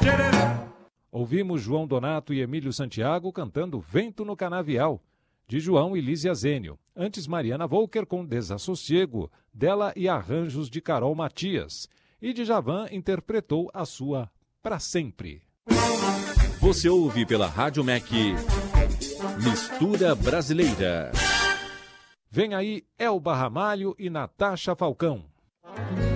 Ouvimos João Donato e Emílio Santiago cantando Vento no Canavial, de João e Lísia Zênio. Antes, Mariana Volker com Desassossego, dela e arranjos de Carol Matias. E Djavan interpretou a sua Pra Sempre. Você ouve pela Rádio MEC Mistura Brasileira. Vem aí Elba Ramalho e Natasha Falcão.